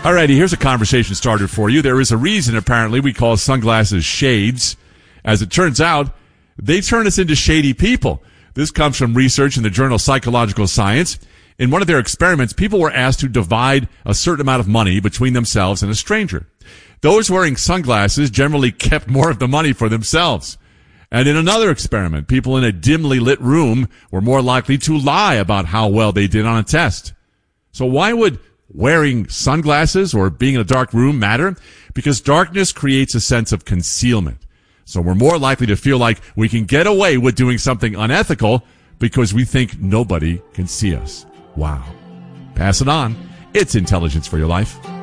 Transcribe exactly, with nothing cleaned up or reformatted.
Alrighty, here's a conversation starter for you. There is a reason, apparently, we call sunglasses shades. As it turns out, they turn us into shady people. This comes from research in the journal Psychological Science. In one of their experiments, people were asked to divide a certain amount of money between themselves and a stranger. Those wearing sunglasses generally kept more of the money for themselves. And in another experiment, people in a dimly lit room were more likely to lie about how well they did on a test. So why would wearing sunglasses or being in a dark room matter? Because darkness creates a sense of concealment. So we're more likely to feel like we can get away with doing something unethical because we think nobody can see us. Wow. Pass it on. It's Intelligence for Your Life.